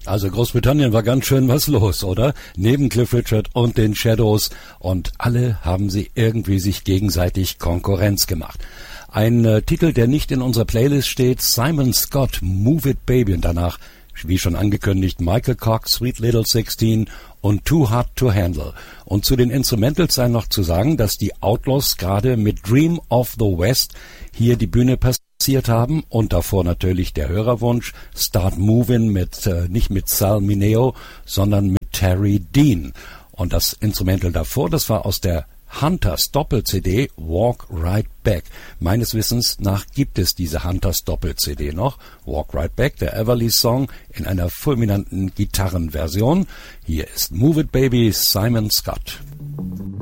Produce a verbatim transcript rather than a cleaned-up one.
Also Großbritannien war ganz schön was los, oder? Neben Cliff Richard und den Shadows. Und alle haben sie irgendwie sich gegenseitig Konkurrenz gemacht. Ein äh, Titel, der nicht in unserer Playlist steht, Simon Scott, Move It Baby. Und danach, wie schon angekündigt, Michael Cox, Sweet Little Sixteen und Too Hard to Handle. Und zu den Instrumentals sei noch zu sagen, dass die Outlaws gerade mit Dream of the West hier die Bühne passiert haben und davor natürlich der Hörerwunsch Start Movin' mit, äh, nicht mit Sal Mineo, sondern mit Terry Dean. Und das Instrumental davor, das war aus der Hunters Doppel-C D Walk Right Back. Meines Wissens nach gibt es diese Hunters Doppel-C D noch. Walk Right Back, der Everly Song in einer fulminanten Gitarrenversion. Hier ist Move It Baby, Simon Scott.